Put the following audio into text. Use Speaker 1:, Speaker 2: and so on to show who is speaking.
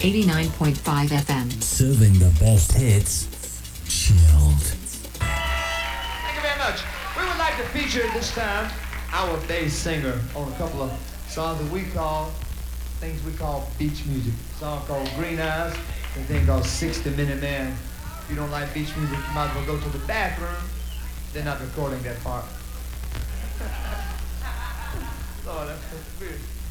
Speaker 1: 89.5 FM.
Speaker 2: Serving the best hits, chilled.
Speaker 3: Thank you very much. We would like to feature at this time our bass singer on a couple of songs that we call, things we call beach music. A song called Green Eyes, and a thing called 60-Minute Man. If you don't like beach music, you might as well go to the bathroom. They're not recording that part. Oh, that's weird.